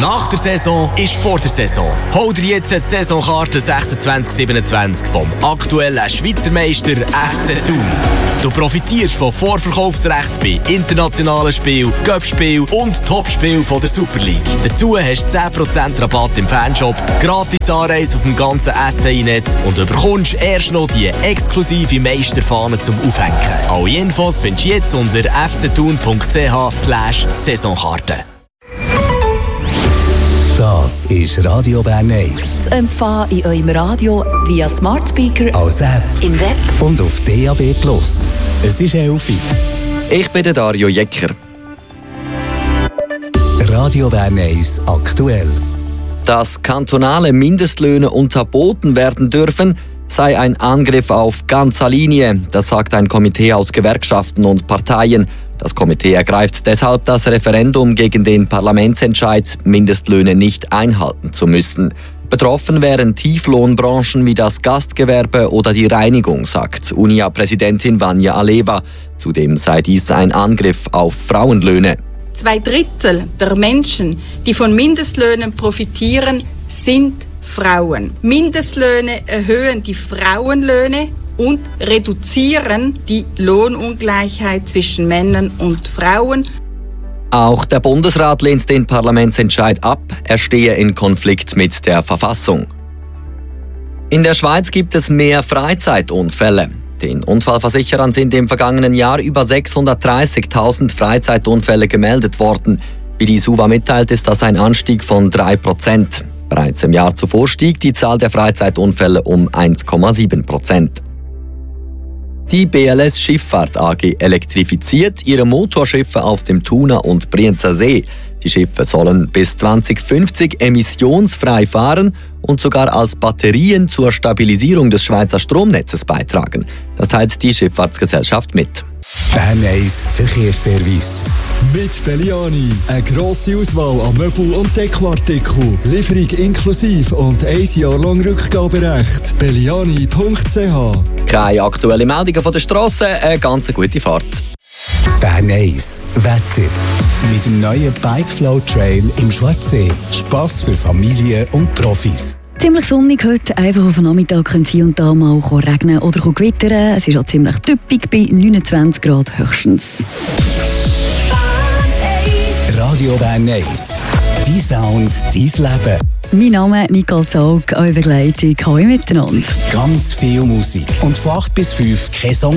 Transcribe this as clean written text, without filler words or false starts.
Nach der Saison ist vor der Saison. Hol dir jetzt die Saisonkarte 26/27 vom aktuellen Schweizer Meister FC Thun. Du profitierst von Vorverkaufsrecht bei internationalen Spielen, Cup-Spielen und Topspielen der Super League. Dazu hast du 10% Rabatt im Fanshop, gratis Anreise auf dem ganzen STI-Netz und bekommst erst noch die exklusive Meisterfahne zum Aufhängen. Alle Infos findest du jetzt unter fcthun.ch/Saisonkarte. Das ist Radio Bern 1. Zu empfangen in eurem Radio via Smart Speaker, als App im Web und auf DAB+. Es ist 11 Uhr. Ich bin der Dario Jecker. Radio Bern 1 aktuell. Dass kantonale Mindestlöhne unterboten werden dürfen, sei ein Angriff auf ganzer Linie. Das sagt ein Komitee aus Gewerkschaften und Parteien. Das Komitee ergreift deshalb das Referendum gegen den Parlamentsentscheid, Mindestlöhne nicht einhalten zu müssen. Betroffen wären Tieflohnbranchen wie das Gastgewerbe oder die Reinigung, sagt UNIA-Präsidentin Vanja Aleva. Zudem sei dies ein Angriff auf Frauenlöhne. 2/3 der Menschen, die von Mindestlöhnen profitieren, sind Frauen. Mindestlöhne erhöhen die Frauenlöhne und reduzieren die Lohnungleichheit zwischen Männern und Frauen. Auch der Bundesrat lehnt den Parlamentsentscheid ab. Er stehe in Konflikt mit der Verfassung. In der Schweiz gibt es mehr Freizeitunfälle. Den Unfallversicherern sind im vergangenen Jahr über 630.000 Freizeitunfälle gemeldet worden. Wie die SUVA mitteilt, ist das ein Anstieg von 3%. Bereits im Jahr zuvor stieg die Zahl der Freizeitunfälle um 1,7%. Die BLS Schifffahrt AG elektrifiziert ihre Motorschiffe auf dem Thuner und Brienzer See. Die Schiffe sollen bis 2050 emissionsfrei fahren und sogar als Batterien zur Stabilisierung des Schweizer Stromnetzes beitragen. Das teilt die Schifffahrtsgesellschaft mit. Bern 1 Verkehrsservice. Mit Belliani. Eine grosse Auswahl an Möbel- und Dekoartikeln. Lieferung inklusive und 1 Jahr lang Rückgaberecht. Belliani.ch. Keine aktuellen Meldungen von der Strasse, eine ganz gute Fahrt. Bern 1 Wetter. Mit dem neuen Bikeflow Trail im Schwarzsee. Spass für Familien und Profis. ziemlich sonnig heute. Einfach auf den Nachmittag kann es hier und da mal regnen oder gewittern. Es ist auch ziemlich typisch bei 29 Grad höchstens. Radio Bern 1. Dein Sound, dein Leben. Mein Name ist Nicole Zaug, eure Begleitung. Hallo miteinander. Ganz viel Musik. Und von 8 bis 5 kein Song